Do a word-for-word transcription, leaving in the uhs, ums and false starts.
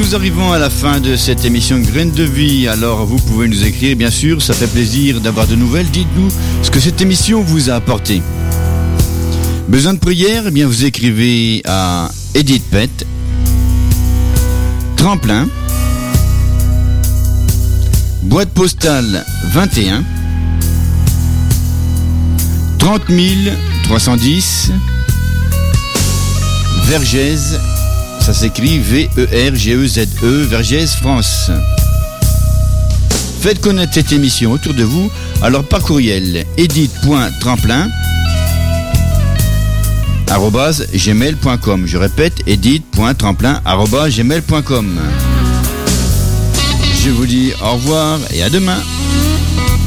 nous arrivons à la fin de cette émission Graines de Vie. Alors vous pouvez nous écrire, bien sûr, ça fait plaisir d'avoir de nouvelles. Dites-nous ce que cette émission vous a apporté. Besoin de prière? Eh bien, vous écrivez à Edith Pett, Tremplin, boîte postale vingt et un, trente mille trois cent dix, Vergès, ça s'écrit V E R G E Z E, Vergès, France. Faites connaître cette émission autour de vous, alors par courriel edith.tremplin arobase gmail point com. Je répète, edith.tremplin arobase gmail point com. Je vous dis au revoir et à demain.